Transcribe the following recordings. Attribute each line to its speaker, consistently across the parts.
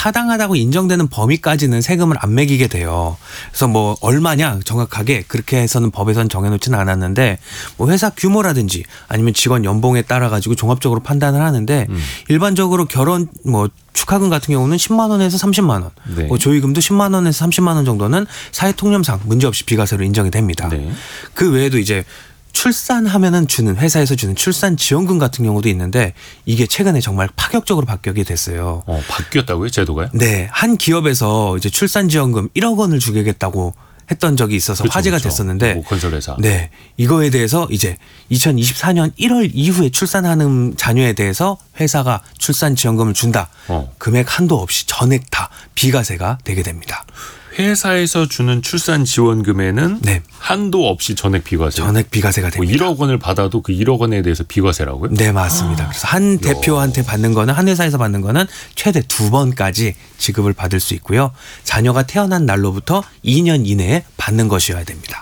Speaker 1: 타당하다고 인정되는 범위까지는 세금을 안 매기게 돼요. 그래서 뭐 얼마냐 정확하게 그렇게 해서는 법에서는 정해놓지는 않았는데 뭐 회사 규모라든지 아니면 직원 연봉에 따라 가지고 종합적으로 판단을 하는데 일반적으로 결혼 뭐 축하금 같은 경우는 10만 원에서 30만 원,
Speaker 2: 네.
Speaker 1: 뭐 조의금도 10만 원에서 30만 원 정도는 사회통념상 문제없이 비과세로 인정이 됩니다.
Speaker 2: 네.
Speaker 1: 그 외에도 이제 출산하면은 주는 회사에서 주는 출산 지원금 같은 경우도 있는데 이게 최근에 정말 파격적으로 바뀌게 됐어요.
Speaker 2: 바뀌었다고요? 제도가요?
Speaker 1: 네. 한 기업에서 이제 출산 지원금 1억 원을 주겠다고 했던 적이 있어서
Speaker 2: 그렇죠,
Speaker 1: 화제가
Speaker 2: 그렇죠.
Speaker 1: 됐었는데
Speaker 2: 뭐 건설회사.
Speaker 1: 네. 이거에 대해서 이제 2024년 1월 이후에 출산하는 자녀에 대해서 회사가 출산 지원금을 준다. 금액 한도 없이 전액 다 비과세가 되게 됩니다.
Speaker 2: 회사에서 주는 출산 지원금에는
Speaker 1: 네.
Speaker 2: 한도 없이 전액 비과세.
Speaker 1: 전액 비과세가 됩니다.
Speaker 2: 1억 원을 받아도 그 1억 원에 대해서 비과세라고요?
Speaker 1: 네, 맞습니다. 그래서 한 대표한테 받는 거는 한 회사에서 받는 거는 최대 2번까지 지급을 받을 수 있고요. 자녀가 태어난 날로부터 2년 이내에 받는 것이어야 됩니다.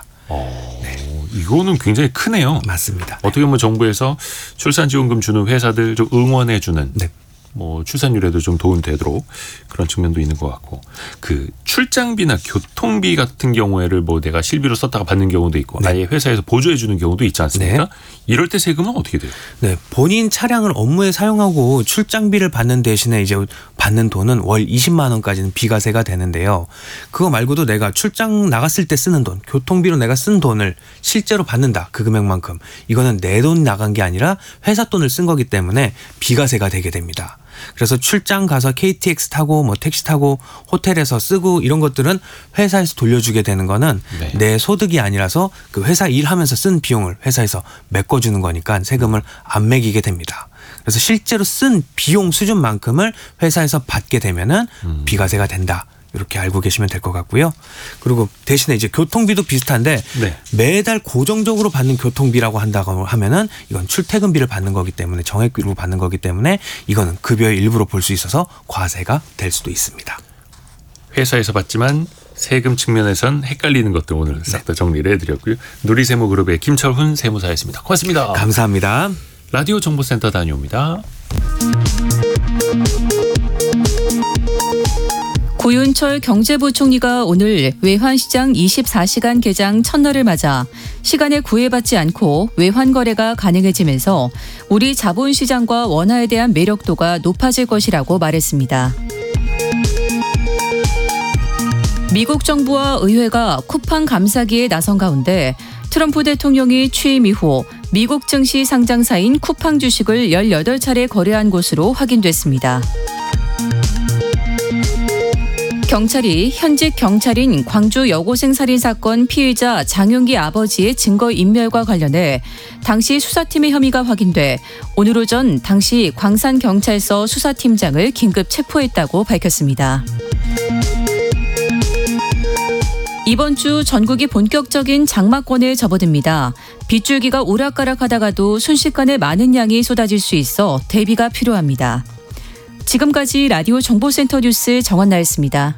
Speaker 2: 이거는 굉장히 크네요.
Speaker 1: 맞습니다.
Speaker 2: 어떻게 보면 정부에서 출산 지원금 주는 회사들 좀 응원해 주는
Speaker 1: 네.
Speaker 2: 뭐 출산율에도 좀 도움되도록 그런 측면도 있는 것 같고 그 출장비나 교통비 같은 경우에를 뭐 내가 실비로 썼다가 받는 경우도 있고
Speaker 1: 네.
Speaker 2: 아예 회사에서 보조해 주는 경우도 있지 않습니까?
Speaker 1: 네.
Speaker 2: 이럴 때 세금은 어떻게 돼요?
Speaker 1: 네, 본인 차량을 업무에 사용하고 출장비를 받는 대신에 이제 받는 돈은 월 20만 원까지는 비과세가 되는데요. 그거 말고도 내가 출장 나갔을 때 쓰는 돈, 교통비로 내가 쓴 돈을 실제로 받는다. 그 금액만큼. 이거는 내 돈 나간 게 아니라 회사 돈을 쓴 거기 때문에 비과세가 되게 됩니다. 그래서 출장 가서 KTX 타고 뭐 택시 타고 호텔에서 쓰고 이런 것들은 회사에서 돌려주게 되는 거는
Speaker 2: 네.
Speaker 1: 내 소득이 아니라서 그 회사 일하면서 쓴 비용을 회사에서 메꿔주는 거니까 세금을 안 매기게 됩니다. 그래서 실제로 쓴 비용 수준만큼을 회사에서 받게 되면은 비과세가 된다. 이렇게 알고 계시면 될 것 같고요. 그리고 대신에 이제 교통비도 비슷한데
Speaker 2: 네.
Speaker 1: 매달 고정적으로 받는 교통비라고 한다고 하면은 이건 출퇴근비를 받는 거기 때문에 정액비로 받는 거기 때문에 이거는 급여의 일부로 볼 수 있어서 과세가 될 수도 있습니다.
Speaker 2: 회사에서 받지만 세금 측면에선 헷갈리는 것들 오늘 싹 다 정리를 해드렸고요. 누리세무그룹의 김철훈 세무사였습니다. 고맙습니다.
Speaker 1: 감사합니다.
Speaker 2: 라디오 정보센터 다녀옵니다.
Speaker 3: 고윤철 경제부총리가 오늘 외환시장 24시간 개장 첫날을 맞아 시간에 구애받지 않고 외환 거래가 가능해지면서 우리 자본시장과 원화에 대한 매력도가 높아질 것이라고 말했습니다. 미국 정부와 의회가 쿠팡 감사기에 나선 가운데 트럼프 대통령이 취임 이후 미국 증시 상장사인 쿠팡 주식을 18차례 거래한 것으로 확인됐습니다. 경찰이 현직 경찰인 광주 여고생 살인 사건 피의자 장윤기 아버지의 증거인멸과 관련해 당시 수사팀의 혐의가 확인돼 오늘 오전 당시 광산경찰서 수사팀장을 긴급 체포했다고 밝혔습니다. 이번 주 전국이 본격적인 장마권에 접어듭니다. 빗줄기가 오락가락하다가도 순식간에 많은 양이 쏟아질 수 있어 대비가 필요합니다. 지금까지 라디오 정보센터 뉴스 정한나였습니다.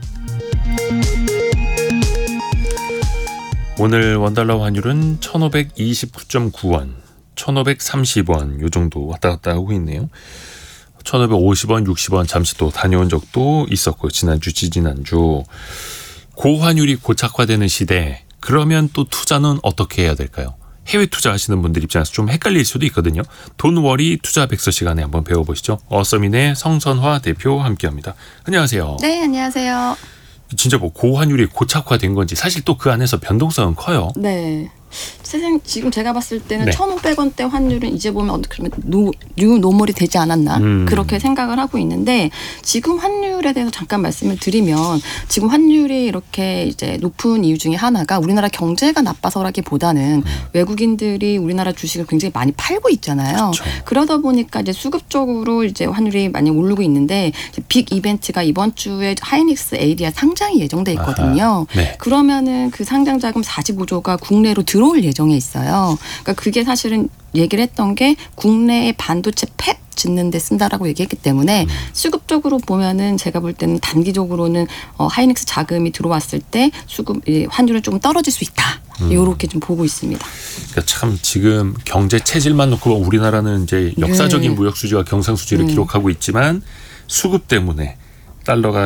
Speaker 2: 오늘 원달러 환율은 1,529.9원, 1,530원 요 정도 왔다 갔다 하고 있네요. 1,550원, 60원 잠시 또 다녀온 적도 있었고요. 지난주, 지지난주. 고환율이 고착화되는 시대. 그러면 또 투자는 어떻게 해야 될까요? 해외 투자하시는 분들 입장에서 좀 헷갈릴 수도 있거든요. 돈워리 투자 백서 시간에 한번 배워보시죠. 어서민의 성선화 대표 함께합니다. 안녕하세요.
Speaker 4: 네, 안녕하세요.
Speaker 2: 진짜 뭐 고환율이 고착화된 건지 사실 또 그 안에서 변동성은 커요.
Speaker 4: 네. 세상 지금 제가 봤을 때는
Speaker 2: 네.
Speaker 4: 1,500원대 환율은 이제 보면 어떻게 보면 뉴노멀이 되지 않았나 그렇게 생각을 하고 있는데 지금 환율에 대해서 잠깐 말씀을 드리면 지금 환율이 이렇게 이제 높은 이유 중에 하나가 우리나라 경제가 나빠서라기보다는 외국인들이 우리나라 주식을 굉장히 많이 팔고 있잖아요.
Speaker 2: 그렇죠.
Speaker 4: 그러다 보니까 이제 수급적으로 이제 환율이 많이 오르고 있는데 이제 빅 이벤트가 이번 주에 하이닉스 ADR 상장이 예정돼 있거든요.
Speaker 2: 네.
Speaker 4: 그러면은 그 상장 자금 45조가 국내로 들어올 예정에 있어요. 그러니까 그게 사실은 얘기를 했던 게 국내의 반도체 팹 짓는 데 쓴다라고 얘기했기 때문에 수급적으로 보면은 제가 볼 때는 단기적으로는 하이닉스 자금이 들어왔을 때 수급 환율은 좀 떨어질 수 있다. 이렇게 좀 보고 있습니다.
Speaker 2: 그러니까 참 지금 경제 체질만 놓고 보면 우리나라는 이제 역사적인 무역 수지와 경상 수지를 기록하고 있지만 수급 때문에 달러가